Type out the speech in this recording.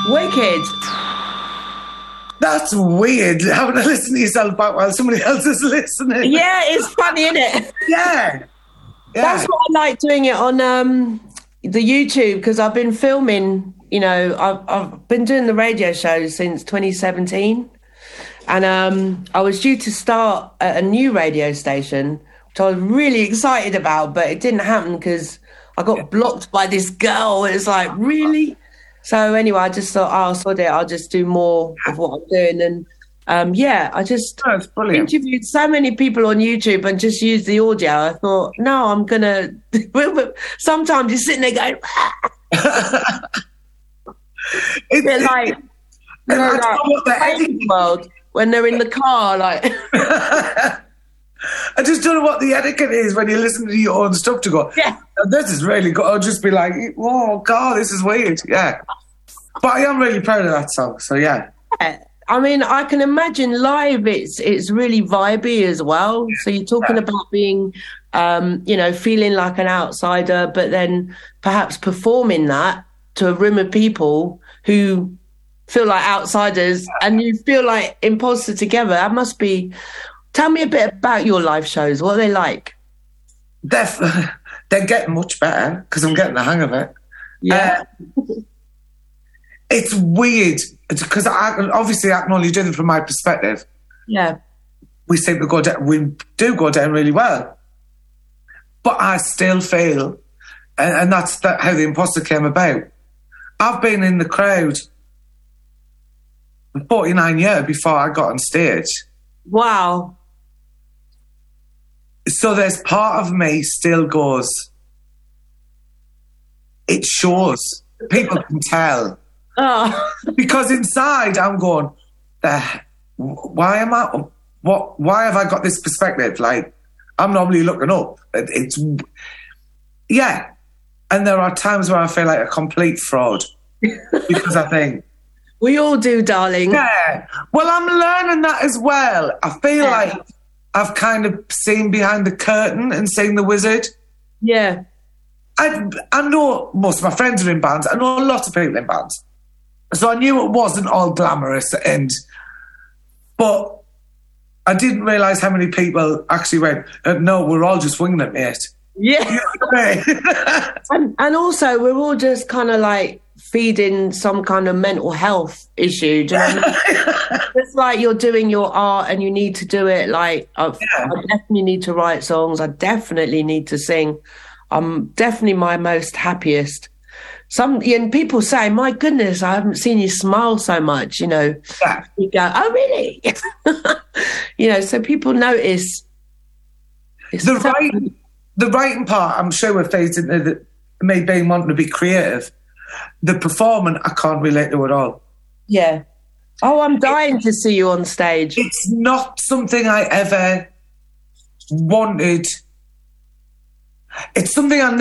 Wicked. That's weird, having to listen to yourself back while somebody else is listening. Yeah, it's funny, isn't it? Yeah. That's what I like doing it on the YouTube, because I've been filming, you know, I've been doing the radio show since 2017. And I was due to start at a new radio station, which I was really excited about, but it didn't happen because I got blocked by this girl. It was like, really? So anyway, I just thought, oh, sod it, I'll just do more of what I'm doing. And I just interviewed so many people on YouTube and just used the audio. I thought, no, I'm going to... Sometimes you're sitting there going... it's like... You know, like the world when they're in the car, like... I just don't know what the etiquette is when you listen to your own stuff to go, this is really good. I'll just be like, oh, God, this is weird. Yeah. But I am really proud of that song, so yeah. I mean, I can imagine live it's really vibey as well. So you're talking about being, feeling like an outsider, but then perhaps performing that to a room of people who feel like outsiders and you feel like imposters together. That must be... Tell me a bit about your live shows. What are they like? They're getting much better because I'm getting the hang of it. Yeah. It's weird because I can only do them from my perspective. Yeah. We seem to go down, we do go down really well. But I still feel, and that's how the imposter came about. I've been in the crowd for 49 years before I got on stage. Wow. So there's part of me still goes, it shows. People can tell. Oh. Because inside I'm going, why have I got this perspective? Like, I'm normally looking up. And there are times where I feel like a complete fraud because I think, we all do, darling. Yeah. Well, I'm learning that as well. I feel like I've kind of seen behind the curtain and seen the wizard. Yeah. I know most of my friends are in bands. I know a lot of people in bands. So I knew it wasn't all glamorous but I didn't realise how many people actually went, no, we're all just winging it, mate. Yeah. You know what I mean? and also we're all just kind of like feeding some kind of mental health issue. Do you know what I mean? It's like you're doing your art and you need to do it. Like I definitely need to write songs. I definitely need to sing. I'm definitely my most happiest. And people say, my goodness, I haven't seen you smile so much, you know. Yeah. You go, oh, really? You know, so people notice. The writing part, I'm sure we're facing me being wanting to be creative. The performing, I can't relate to at all. Yeah. Oh, I'm dying to see you on stage. It's not something I ever wanted. It's something I